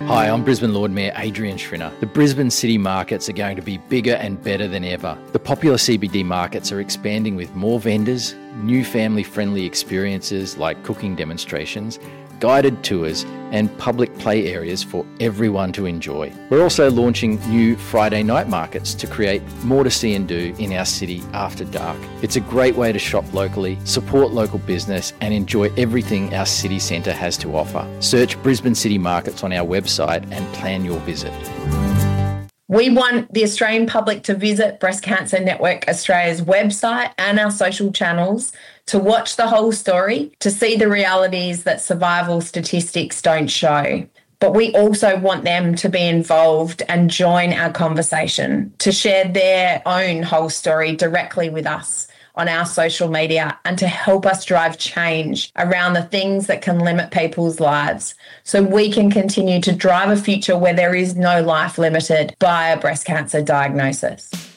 Hi, I'm Brisbane Lord Mayor Adrian Schrinner. The Brisbane city markets are going to be bigger and better than ever. The popular CBD markets are expanding with more vendors, new family-friendly experiences like cooking demonstrations, guided tours and public play areas for everyone to enjoy. We're also launching new Friday night markets to create more to see and do in our city after dark. It's a great way to shop locally, support local business and enjoy everything our city centre has to offer. Search Brisbane City Markets on our website and plan your visit. We want the Australian public to visit Breast Cancer Network Australia's website and our social channels to watch the whole story, to see the realities that survival statistics don't show. But we also want them to be involved and join our conversation, to share their own whole story directly with us on our social media and to help us drive change around the things that can limit people's lives so we can continue to drive a future where there is no life limited by a breast cancer diagnosis.